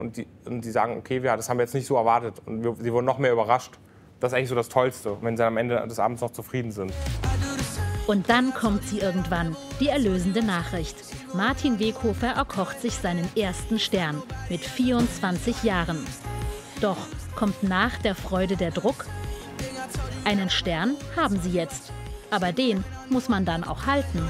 und die sagen, okay, das haben wir jetzt nicht so erwartet und sie wurden noch mehr überrascht. Das ist eigentlich so das Tollste, wenn sie am Ende des Abends noch zufrieden sind. Und dann kommt sie irgendwann, die erlösende Nachricht. Martin Weghofer erkocht sich seinen ersten Stern mit 24 Jahren. Doch kommt nach der Freude der Druck? Einen Stern haben sie jetzt, aber den muss man dann auch halten.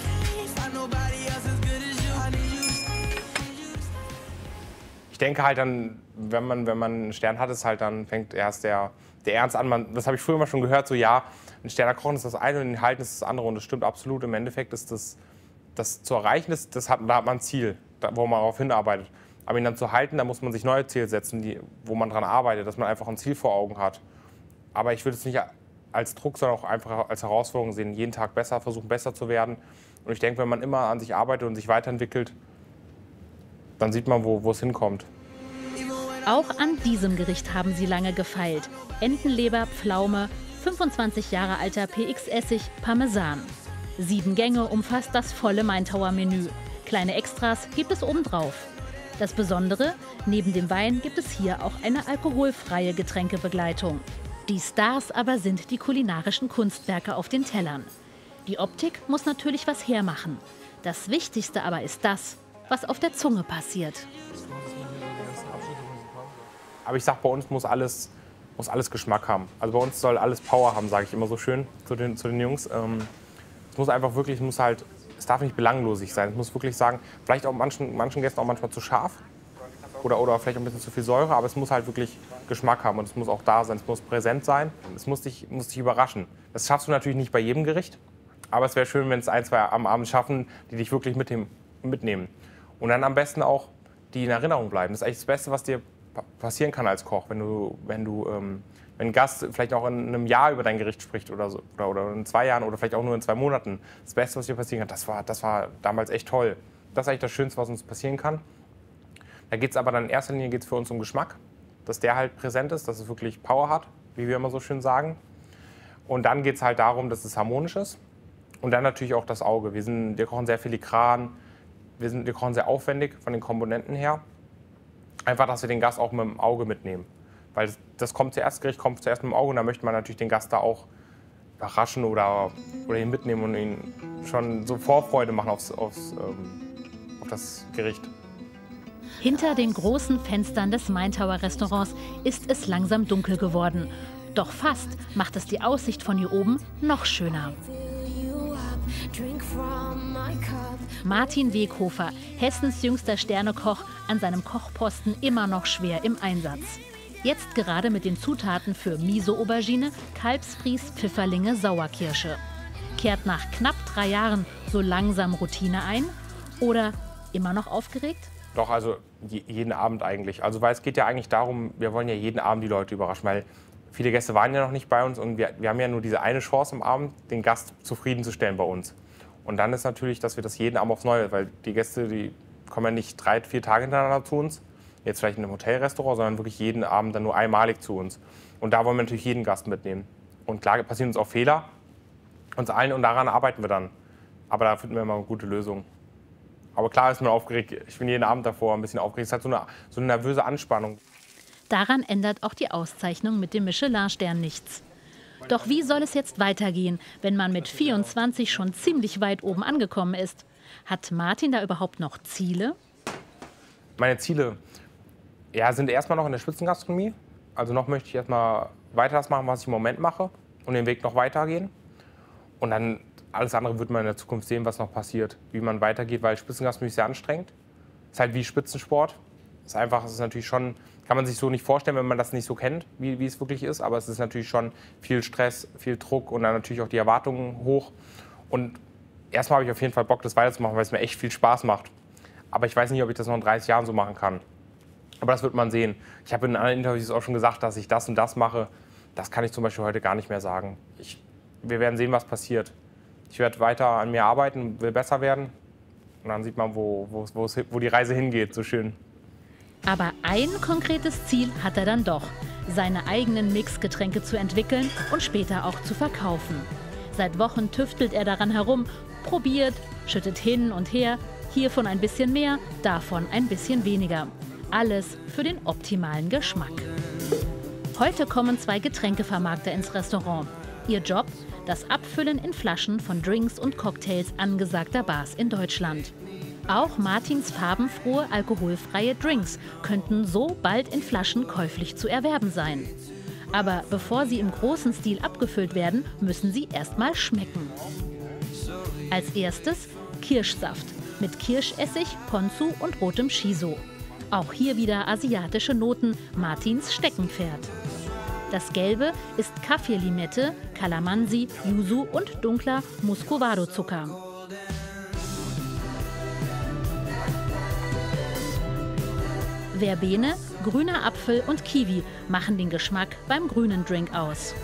Ich denke halt dann, wenn man einen Stern hat, ist halt dann fängt erst der Ernst an. Das habe ich früher immer schon gehört, so ja, ein Stern kochen ist das eine und den halten ist das andere. Und das stimmt absolut. Im Endeffekt ist das zu erreichen, da hat man ein Ziel, wo man darauf hinarbeitet. Aber ihn dann zu halten, da muss man sich neue Ziele setzen, wo man dran arbeitet, dass man einfach ein Ziel vor Augen hat. Aber ich würde es nicht als Druck, sondern auch einfach als Herausforderung sehen, jeden Tag besser, versuchen besser zu werden. Und ich denke, wenn man immer an sich arbeitet und sich weiterentwickelt, dann sieht man, wo es hinkommt. Auch an diesem Gericht haben sie lange gefeilt. Entenleber, Pflaume, 25 Jahre alter PX-Essig, Parmesan. 7 Gänge umfasst das volle Maintauer-Menü. Kleine Extras gibt es obendrauf. Das Besondere, neben dem Wein gibt es hier auch eine alkoholfreie Getränkebegleitung. Die Stars aber sind die kulinarischen Kunstwerke auf den Tellern. Die Optik muss natürlich was hermachen. Das Wichtigste aber ist das, was auf der Zunge passiert. Aber ich sag, bei uns muss alles Geschmack haben. Also bei uns soll alles Power haben, sage ich immer so schön zu den Jungs. Es muss einfach wirklich, es darf nicht belanglosig sein. Es muss wirklich sagen, vielleicht auch manchen Gästen auch manchmal zu scharf oder vielleicht auch ein bisschen zu viel Säure, aber es muss halt wirklich Geschmack haben und es muss auch da sein, es muss präsent sein, es muss dich überraschen. Das schaffst du natürlich nicht bei jedem Gericht, aber es wäre schön, wenn es 1, 2 am Abend schaffen, die dich wirklich mitnehmen. Und dann am besten auch, die in Erinnerung bleiben. Das ist eigentlich das Beste, was dir passieren kann als Koch, wenn ein Gast vielleicht auch in einem Jahr über dein Gericht spricht oder so, oder in 2 Jahren oder vielleicht auch nur in 2 Monaten. Das Beste, was dir passieren kann, das war damals echt toll. Das ist eigentlich das Schönste, was uns passieren kann. Da geht es aber dann in erster Linie für uns um Geschmack, dass der halt präsent ist, dass es wirklich Power hat, wie wir immer so schön sagen. Und dann geht es halt darum, dass es harmonisch ist. Und dann natürlich auch das Auge. Wir kochen sehr filigran, wir kochen sehr aufwendig von den Komponenten her. Einfach, dass wir den Gast auch mit dem Auge mitnehmen. Weil das Gericht kommt zuerst mit dem Auge und da möchte man natürlich den Gast da auch überraschen oder ihn mitnehmen und ihn schon so Vorfreude machen auf das Gericht. Hinter den großen Fenstern des Maintauer Restaurants ist es langsam dunkel geworden. Doch fast macht es die Aussicht von hier oben noch schöner. Martin Weghofer, Hessens jüngster Sternekoch, an seinem Kochposten immer noch schwer im Einsatz. Jetzt gerade mit den Zutaten für Miso-Aubergine, Kalbsfries, Pfifferlinge, Sauerkirsche. Kehrt nach knapp 3 Jahren so langsam Routine ein? Oder immer noch aufgeregt? Doch, also jeden Abend eigentlich. Also weil es geht ja eigentlich darum, wir wollen ja jeden Abend die Leute überraschen, weil viele Gäste waren ja noch nicht bei uns und wir haben ja nur diese eine Chance am Abend, den Gast zufriedenzustellen bei uns. Und dann ist natürlich, dass wir das jeden Abend aufs Neue, weil die Gäste, die kommen ja nicht 3, 4 Tage hintereinander zu uns, jetzt vielleicht in einem Hotelrestaurant, sondern wirklich jeden Abend dann nur einmalig zu uns. Und da wollen wir natürlich jeden Gast mitnehmen. Und klar passieren uns auch Fehler, uns allen, und daran arbeiten wir dann. Aber da finden wir immer eine gute Lösung. Aber klar ist man aufgeregt. Ich bin jeden Abend davor ein bisschen aufgeregt. Es hat so eine nervöse Anspannung. Daran ändert auch die Auszeichnung mit dem Michelin-Stern nichts. Doch wie soll es jetzt weitergehen, wenn man mit 24 schon ziemlich weit oben angekommen ist? Hat Martin da überhaupt noch Ziele? Meine Ziele sind erstmal noch in der Spitzengastronomie. Also noch möchte ich erstmal weiter das machen, was ich im Moment mache und den Weg noch weitergehen. Und dann alles andere wird man in der Zukunft sehen, was noch passiert, wie man weitergeht, weil Spitzengastronomie ist sehr anstrengend. Es ist halt wie Spitzensport. Es ist natürlich schon, kann man sich so nicht vorstellen, wenn man das nicht so kennt, wie es wirklich ist. Aber es ist natürlich schon viel Stress, viel Druck und dann natürlich auch die Erwartungen hoch. Und erstmal habe ich auf jeden Fall Bock, das weiterzumachen, weil es mir echt viel Spaß macht. Aber ich weiß nicht, ob ich das noch in 30 Jahren so machen kann. Aber das wird man sehen. Ich habe in anderen Interviews auch schon gesagt, dass ich das und das mache. Das kann ich zum Beispiel heute gar nicht mehr sagen. Wir werden sehen, was passiert. Ich werde weiter an mir arbeiten, will besser werden. Und dann sieht man, wo die Reise hingeht, so schön. Aber ein konkretes Ziel hat er dann doch. Seine eigenen Mixgetränke zu entwickeln und später auch zu verkaufen. Seit Wochen tüftelt er daran herum, probiert, schüttet hin und her, hiervon ein bisschen mehr, davon ein bisschen weniger. Alles für den optimalen Geschmack. Heute kommen 2 Getränkevermarkter ins Restaurant. Ihr Job? Das Abfüllen in Flaschen von Drinks und Cocktails angesagter Bars in Deutschland. Auch Martins farbenfrohe, alkoholfreie Drinks könnten so bald in Flaschen käuflich zu erwerben sein. Aber bevor sie im großen Stil abgefüllt werden, müssen sie erstmal schmecken. Als erstes Kirschsaft mit Kirschessig, Ponzu und rotem Shiso. Auch hier wieder asiatische Noten, Martins Steckenpferd. Das Gelbe ist Kaffeelimette, Kalamansi, Yuzu und dunkler Muscovado-Zucker. Verbene, grüner Apfel und Kiwi machen den Geschmack beim grünen Drink aus.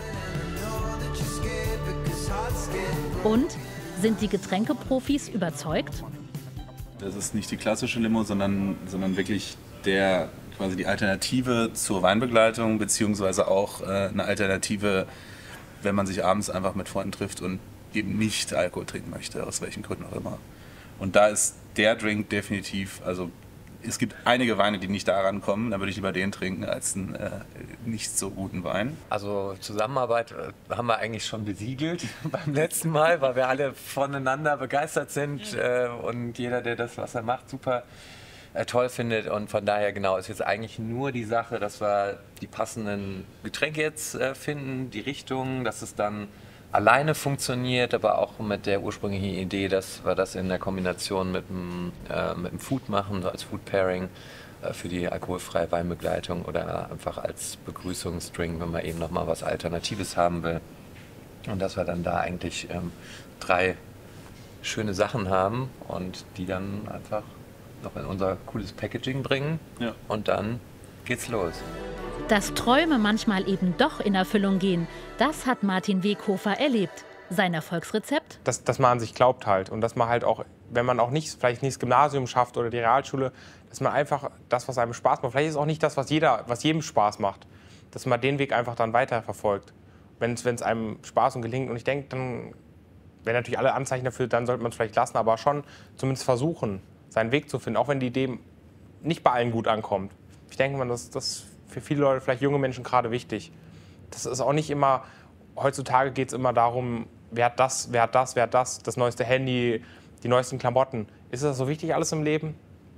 Und sind die Getränkeprofis überzeugt? Das ist nicht die klassische Limo, sondern wirklich quasi die Alternative zur Weinbegleitung, beziehungsweise auch eine Alternative, wenn man sich abends einfach mit Freunden trifft und eben nicht Alkohol trinken möchte, aus welchen Gründen auch immer. Und da ist der Drink definitiv, also es gibt einige Weine, die nicht daran kommen, da würde ich lieber den trinken als einen nicht so guten Wein. Also Zusammenarbeit haben wir eigentlich schon besiegelt beim letzten Mal, weil wir alle voneinander begeistert sind und jeder, der das, was er macht, super toll findet. Und von daher genau ist jetzt eigentlich nur die Sache, dass wir die passenden Getränke jetzt finden, die Richtung, dass es dann alleine funktioniert, aber auch mit der ursprünglichen Idee, dass wir das in der Kombination mit dem Food machen, so als Food Pairing für die alkoholfreie Weinbegleitung oder einfach als Begrüßungsdrink, wenn man eben nochmal was Alternatives haben will. Und dass wir dann da eigentlich 3 schöne Sachen haben und die dann einfach noch in unser cooles Packaging bringen. Ja. Und dann geht's los. Dass Träume manchmal eben doch in Erfüllung gehen, das hat Martin Weghofer erlebt. Sein Erfolgsrezept? Dass man an sich glaubt halt und dass man halt auch, wenn man auch vielleicht nicht das Gymnasium schafft oder die Realschule, dass man einfach das, was einem Spaß macht, vielleicht ist es auch nicht das, was jedem Spaß macht, dass man den Weg einfach dann weiterverfolgt, wenn es einem Spaß und gelingt. Und ich denke, dann, wenn natürlich alle Anzeichen dafür, dann sollte man es vielleicht lassen, aber schon zumindest versuchen, seinen Weg zu finden, auch wenn die Idee nicht bei allen gut ankommt. Ich denke mal, das für viele Leute, vielleicht junge Menschen, gerade wichtig. Das ist auch nicht immer, heutzutage geht es immer darum, wer hat das neueste Handy, die neuesten Klamotten. Ist das so wichtig alles im Leben?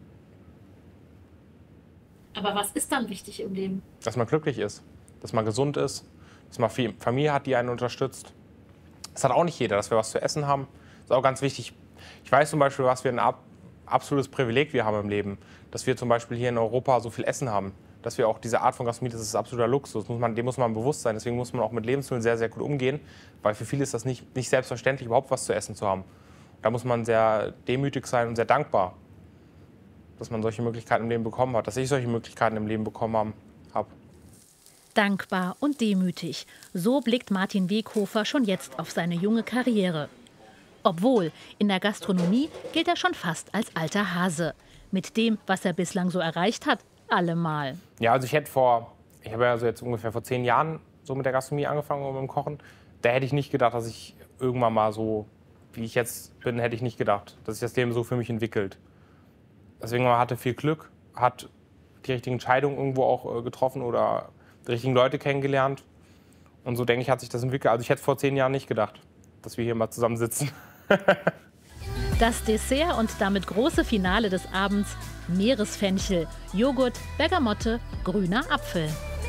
Aber was ist dann wichtig im Leben? Dass man glücklich ist, dass man gesund ist, dass man Familie hat, die einen unterstützt. Das hat auch nicht jeder, dass wir was zu essen haben. Das ist auch ganz wichtig. Ich weiß zum Beispiel, was wir ein absolutes Privileg wir haben im Leben. Dass wir zum Beispiel hier in Europa so viel Essen haben. Dass wir auch diese Art von Gastronomie, das ist absoluter Luxus. Dem muss man bewusst sein. Deswegen muss man auch mit Lebensmitteln sehr, sehr gut umgehen. Weil für viele ist das nicht selbstverständlich, überhaupt was zu essen zu haben. Da muss man sehr demütig sein und sehr dankbar, dass man solche Möglichkeiten im Leben bekommen hat. Dass ich solche Möglichkeiten im Leben bekommen habe. Dankbar und demütig. So blickt Martin Weghofer schon jetzt auf seine junge Karriere. Obwohl, in der Gastronomie gilt er schon fast als alter Hase. Mit dem, was er bislang so erreicht hat, allemal. Ja, also ich habe ja so jetzt ungefähr vor 10 Jahren so mit der Gastronomie angefangen und mit dem Kochen. Da hätte ich nicht gedacht, dass ich irgendwann mal so, wie ich jetzt bin, hätte ich nicht gedacht, dass sich das Leben so für mich entwickelt. Deswegen hatte viel Glück, hat die richtigen Entscheidungen irgendwo auch getroffen oder die richtigen Leute kennengelernt. Und so denke ich, hat sich das entwickelt. Also ich hätte vor 10 Jahren nicht gedacht, dass wir hier mal zusammen sitzen. Das Dessert und damit große Finale des Abends: Meeresfenchel, Joghurt, Bergamotte, grüner Apfel.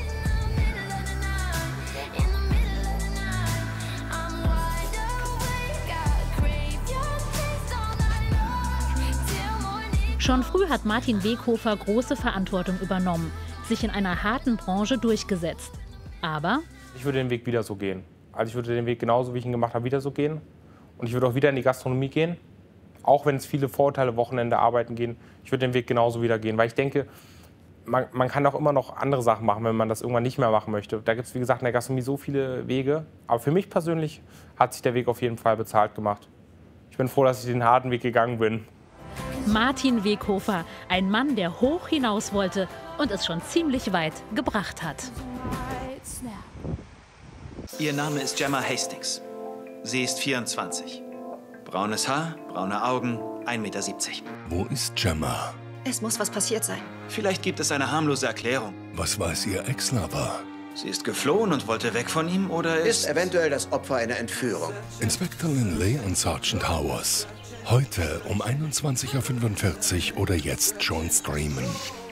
Schon früh hat Martin Weghofer große Verantwortung übernommen, sich in einer harten Branche durchgesetzt. Aber ich würde den Weg wieder so gehen. Also ich würde den Weg genauso, wie ich ihn gemacht habe, wieder so gehen. Und ich würde auch wieder in die Gastronomie gehen. Auch wenn es viele Vorurteile, Wochenende arbeiten gehen. Ich würde den Weg genauso wieder gehen. Weil ich denke, man kann auch immer noch andere Sachen machen, wenn man das irgendwann nicht mehr machen möchte. Da gibt es, wie gesagt, in der Gastronomie so viele Wege. Aber für mich persönlich hat sich der Weg auf jeden Fall bezahlt gemacht. Ich bin froh, dass ich den harten Weg gegangen bin. Martin Weghofer, ein Mann, der hoch hinaus wollte und es schon ziemlich weit gebracht hat. Ihr Name ist Gemma Hastings. Sie ist 24. Braunes Haar, braune Augen, 1,70 Meter. Wo ist Gemma? Es muss was passiert sein. Vielleicht gibt es eine harmlose Erklärung. Was weiß Ihr Ex-Lover? Sie ist geflohen und wollte weg von ihm oder Ist eventuell das Opfer einer Entführung. Inspektor Lindley und Sergeant Howers. Heute um 21:45 Uhr oder jetzt schon streamen.